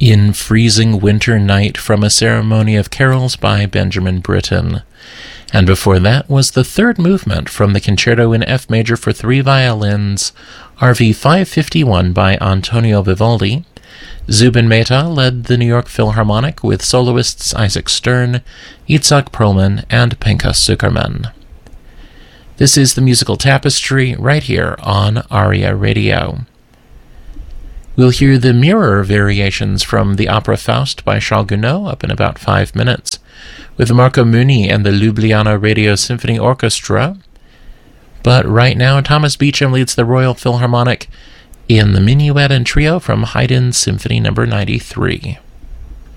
In Freezing Winter Night from a Ceremony of Carols by Benjamin Britten. And before that was the third movement from the Concerto in F major for 3 violins, RV 551 by Antonio Vivaldi. Zubin Mehta led the New York Philharmonic with soloists Isaac Stern, Itzhak Perlman, and Pinchas Zukerman. This is the Musical Tapestry right here on ARIA Radio. We'll hear the mirror variations from the opera Faust by Charles Gounod up in about 5 minutes, with Marco Muni and the Ljubljana Radio Symphony Orchestra. But right now, Thomas Beecham leads the Royal Philharmonic in the Minuet and Trio from Haydn's Symphony No. 93.